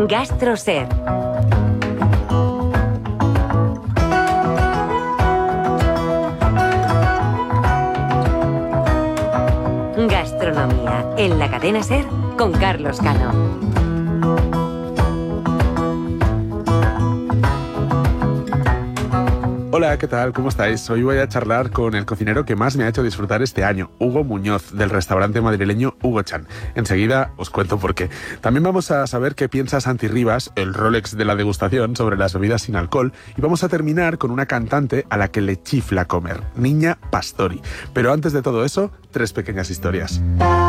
GastroSer. Gastronomía en la cadena SER con Carlos Cano. Hola, ¿qué tal? ¿Cómo estáis? Hoy voy a charlar con el cocinero que más me ha hecho disfrutar este año, Hugo Muñoz, del restaurante madrileño Hugo Chan. Enseguida os cuento por qué. También vamos a saber qué piensa Santi Rivas, el Rolex de la degustación, sobre las bebidas sin alcohol. Y vamos a terminar con una cantante a la que le chifla comer, Niña Pastori. Pero antes de todo eso, 3 pequeñas historias.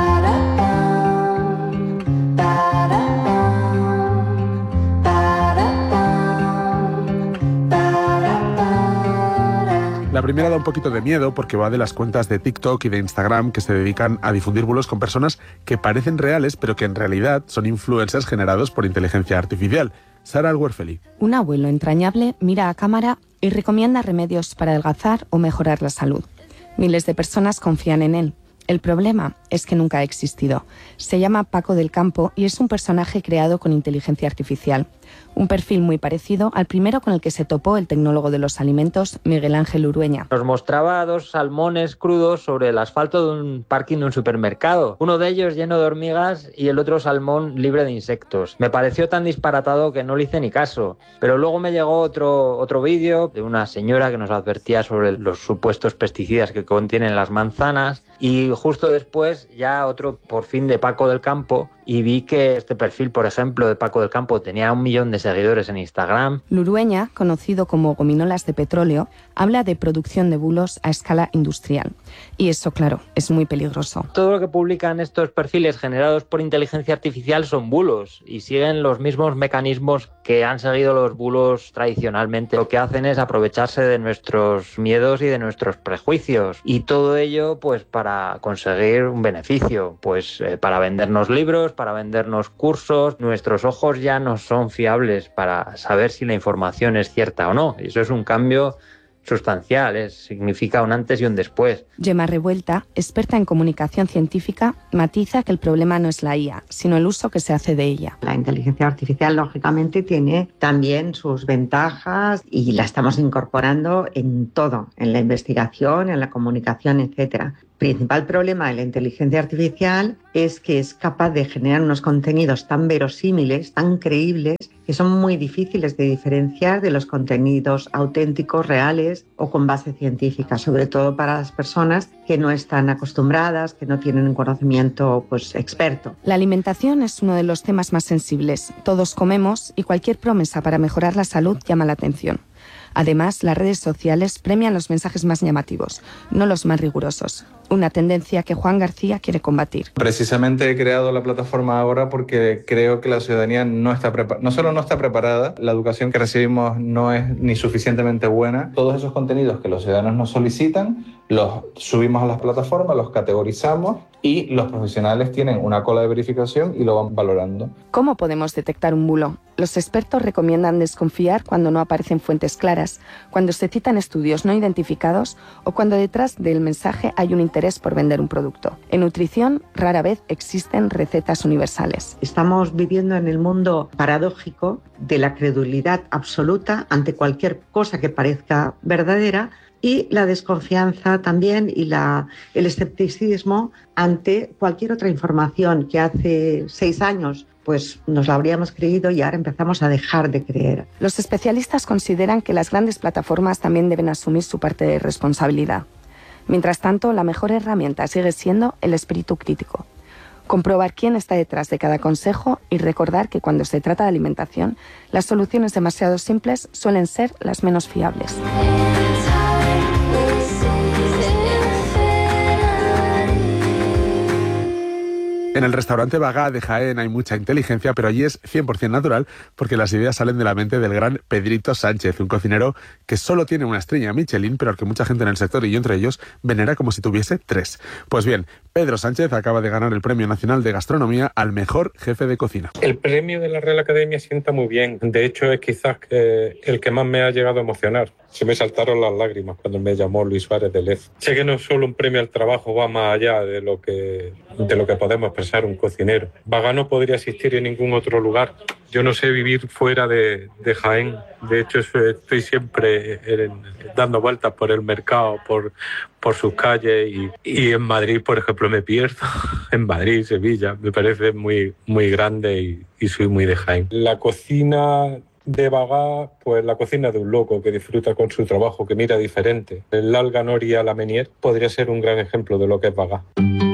La primera da un poquito de miedo porque va de las cuentas de TikTok y de Instagram que se dedican a difundir bulos con personas que parecen reales pero que en realidad son influencers generados por inteligencia artificial. Sara Alwerfeli. Un abuelo entrañable mira a cámara y recomienda remedios para adelgazar o mejorar la salud. Miles de personas confían en él. El problema es que nunca ha existido. Se llama Paco del Campo y es un personaje creado con inteligencia artificial. Un perfil muy parecido al primero con el que se topó el tecnólogo de los alimentos, Miguel Ángel Urueña. Nos mostraba 2 salmones crudos sobre el asfalto de un parking de un supermercado. Uno de ellos lleno de hormigas y el otro salmón libre de insectos. Me pareció tan disparatado que no le hice ni caso. Pero luego me llegó otro vídeo de una señora que nos advertía sobre los supuestos pesticidas que contienen las manzanas. Y justo después ya otro por fin de Paco del Campo, y vi que este perfil, por ejemplo, de Paco del Campo tenía 1 millón de seguidores en Instagram. Lurueña, conocido como gominolas de petróleo, habla de producción de bulos a escala industrial. Y eso, claro, es muy peligroso. Todo lo que publican estos perfiles generados por inteligencia artificial son bulos y siguen los mismos mecanismos que han seguido los bulos tradicionalmente. Lo que hacen es aprovecharse de nuestros miedos y de nuestros prejuicios. Y todo ello, pues, para conseguir un beneficio, pues para vendernos libros, para vendernos cursos. Nuestros ojos ya no son fiables para saber si la información es cierta o no. Y eso es un cambio sustancial, significa un antes y un después. Gemma Revuelta, experta en comunicación científica, matiza que el problema no es la IA, sino el uso que se hace de ella. La inteligencia artificial, lógicamente, tiene también sus ventajas y la estamos incorporando en todo, en la investigación, en la comunicación, etcétera. El principal problema de la inteligencia artificial es que es capaz de generar unos contenidos tan verosímiles, tan creíbles, que son muy difíciles de diferenciar de los contenidos auténticos, reales o con base científica, sobre todo para las personas que no están acostumbradas, que no tienen un conocimiento experto. La alimentación es uno de los temas más sensibles. Todos comemos y cualquier promesa para mejorar la salud llama la atención. Además, las redes sociales premian los mensajes más llamativos, no los más rigurosos. Una tendencia que Juan García quiere combatir. Precisamente he creado la plataforma ahora porque creo que la ciudadanía no solo no está preparada, la educación que recibimos no es ni suficientemente buena. Todos esos contenidos que los ciudadanos nos solicitan, los subimos a las plataformas, los categorizamos y los profesionales tienen una cola de verificación y lo van valorando. ¿Cómo podemos detectar un bulo? Los expertos recomiendan desconfiar cuando no aparecen fuentes claras, cuando se citan estudios no identificados o cuando detrás del mensaje hay un interés por vender un producto. En nutrición, rara vez existen recetas universales. Estamos viviendo en el mundo paradójico de la credulidad absoluta ante cualquier cosa que parezca verdadera y la desconfianza también y el escepticismo ante cualquier otra información que hace 6 años pues nos la habríamos creído y ahora empezamos a dejar de creer. Los especialistas consideran que las grandes plataformas también deben asumir su parte de responsabilidad. Mientras tanto, la mejor herramienta sigue siendo el espíritu crítico. Comprobar quién está detrás de cada consejo y recordar que cuando se trata de alimentación, las soluciones demasiado simples suelen ser las menos fiables. En el restaurante Bagá de Jaén hay mucha inteligencia, pero allí es 100% natural porque las ideas salen de la mente del gran Pedrito Sánchez, un cocinero que solo tiene una estrella Michelin, pero al que mucha gente en el sector, y yo entre ellos, venera como si tuviese 3. Pues bien, Pedro Sánchez acaba de ganar el Premio Nacional de Gastronomía al mejor jefe de cocina. El premio de la Real Academia sienta muy bien. De hecho, es quizás el que más me ha llegado a emocionar. Se me saltaron las lágrimas cuando me llamó Luis Suárez de Lez. Sé que no es solo un premio al trabajo, va más allá de lo que podemos pensar un cocinero. Bagá no podría existir en ningún otro lugar Yo no sé vivir fuera de Jaén. De hecho, estoy siempre dando vueltas por el mercado, por sus calles y en Madrid, por ejemplo, me pierdo. En Madrid, Sevilla, me parece muy, muy grande y soy muy de Jaén. La cocina de Bagá, pues la cocina de un loco que disfruta con su trabajo, que mira diferente. El Alga Nori a la Menier podría ser un gran ejemplo de lo que es Bagá.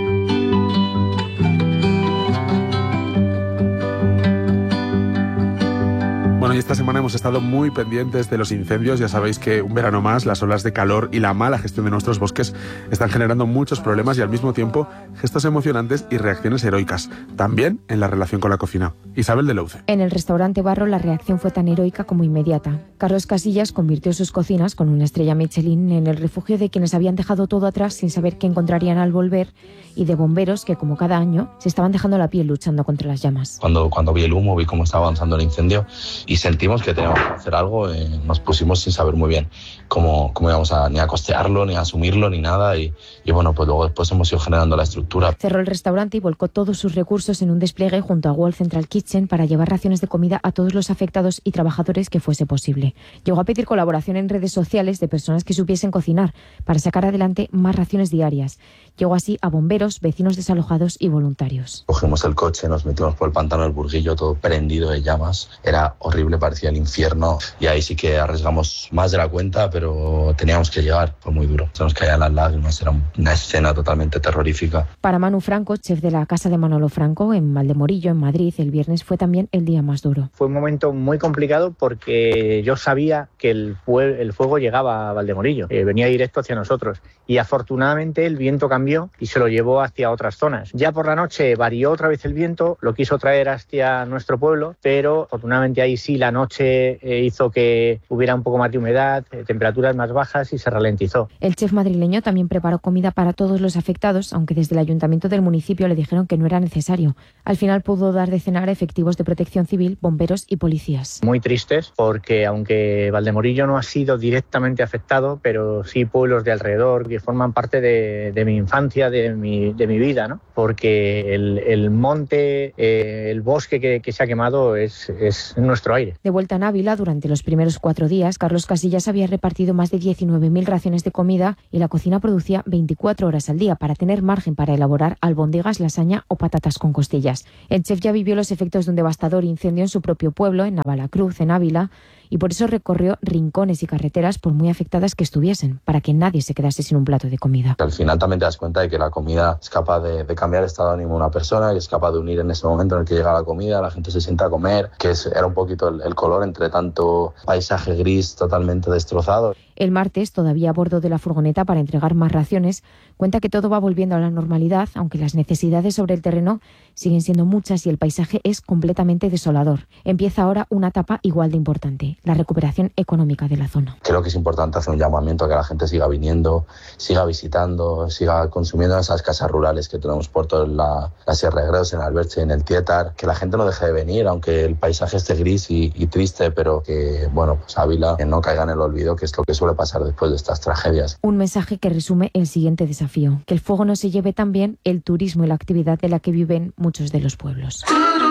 Bueno, y esta semana hemos estado muy pendientes de los incendios. Ya sabéis que un verano más, las olas de calor y la mala gestión de nuestros bosques están generando muchos problemas y al mismo tiempo gestos emocionantes y reacciones heroicas. También en la relación con la cocina. Isabel de Louce. En el restaurante Barro la reacción fue tan heroica como inmediata. Carlos Casillas convirtió sus cocinas con una estrella Michelin en el refugio de quienes habían dejado todo atrás sin saber qué encontrarían al volver y de bomberos que, como cada año, se estaban dejando la piel luchando contra las llamas. Cuando vi el humo, vi cómo estaba avanzando el incendio y sentimos que teníamos que hacer algo. Nos pusimos sin saber muy bien cómo íbamos ni a costearlo, ni a asumirlo, ni nada. Y bueno, pues luego después hemos ido generando la estructura. Cerró el restaurante y volcó todos sus recursos en un despliegue junto a World Central Kitchen para llevar raciones de comida a todos los afectados y trabajadores que fuese posible. Llegó a pedir colaboración en redes sociales de personas que supiesen cocinar para sacar adelante más raciones diarias. Llegó así a bomberos, vecinos desalojados y voluntarios. Cogimos el coche, nos metimos por el pantano del Burguillo, todo prendido de llamas. Era horrible, parecía el infierno. Y ahí sí que arriesgamos más de la cuenta, pero teníamos que llegar. Fue muy duro. Se nos caían las lágrimas, era una escena totalmente terrorífica. Para Manu Franco, chef de la casa de Manolo Franco, en Valdemorillo, en Madrid, el viernes fue también el día más duro. Fue un momento muy complicado porque yo sabía que el fuego llegaba a Valdemorillo, venía directo hacia nosotros. Y afortunadamente el viento cambió y se lo llevó hacia otras zonas. Ya por la noche varió otra vez el viento, lo quiso traer hacia nuestro pueblo, pero afortunadamente ahí sí la noche hizo que hubiera un poco más de humedad, temperaturas más bajas y se ralentizó. El chef madrileño también preparó comida para todos los afectados, aunque desde el ayuntamiento del municipio le dijeron que no era necesario. Al final pudo dar de cenar a efectivos de protección civil, bomberos y policías. Muy tristes porque aunque Valdemorillo no ha sido directamente afectado, pero sí pueblos de alrededor que forman parte de mi infancia, de mi vida, ¿no? Porque el monte, el bosque que se ha quemado es nuestro aire. De vuelta en Ávila, durante los primeros 4 días, Carlos Casillas había repartido más de 19.000 raciones de comida y la cocina producía 24 horas al día para tener margen para elaborar albóndigas, lasaña o patatas con costillas. El chef ya vivió los efectos de un devastador incendio en su propio pueblo, en Navalacruz, en Ávila, y por eso recorrió rincones y carreteras por muy afectadas que estuviesen, para que nadie se quedase sin un plato de comida. Al final también te das cuenta de que la comida es capaz de cambiar el estado de ánimo de una persona, que es capaz de unir en ese momento en el que llega la comida, la gente se sienta a comer, que era un poquito el color entre tanto paisaje gris totalmente destrozado. El martes, todavía a bordo de la furgoneta para entregar más raciones, cuenta que todo va volviendo a la normalidad, aunque las necesidades sobre el terreno siguen siendo muchas y el paisaje es completamente desolador. Empieza ahora una etapa igual de importante, la recuperación económica de la zona. Creo que es importante hacer un llamamiento a que la gente siga viniendo, siga visitando, siga consumiendo esas casas rurales que tenemos por toda la Sierra de Gredos, en Alberche, en el Tietar, que la gente no deje de venir, aunque el paisaje esté gris y triste, pero que, bueno, pues Ávila no caiga en el olvido, que es lo que suele pasar después de estas tragedias. Un mensaje que resume el siguiente desafío, que el fuego no se lleve también el turismo y la actividad de la que viven muchos de los pueblos.